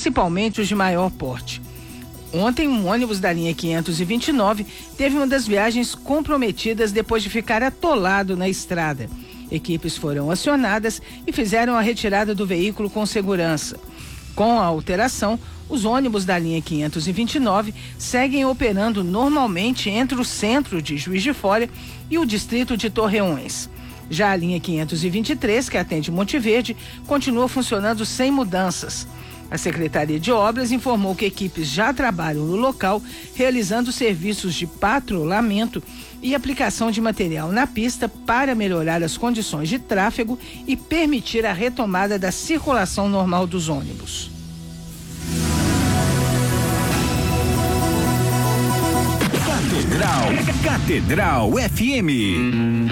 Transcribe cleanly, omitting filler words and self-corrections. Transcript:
principalmente os de maior porte. Ontem, um ônibus da linha 529 teve uma das viagens comprometidas depois de ficar atolado na estrada. Equipes foram acionadas e fizeram a retirada do veículo com segurança. Com a alteração, os ônibus da linha 529 seguem operando normalmente entre o centro de Juiz de Fora e o distrito de Torreões. Já a linha 523, que atende Monte Verde, continua funcionando sem mudanças. A Secretaria de Obras informou que equipes já trabalham no local, realizando serviços de patrulhamento e aplicação de material na pista para melhorar as condições de tráfego e permitir a retomada da circulação normal dos ônibus. Catedral FM.